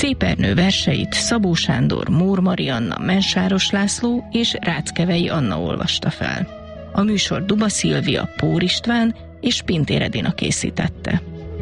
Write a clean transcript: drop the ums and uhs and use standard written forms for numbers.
Fépernő verseit Szabó Sándor, Mór Marianna, Mensáros László és Ráckevei Anna olvasta fel. A műsor Duba Szilvia, Pór István és Pintér Edina készítette.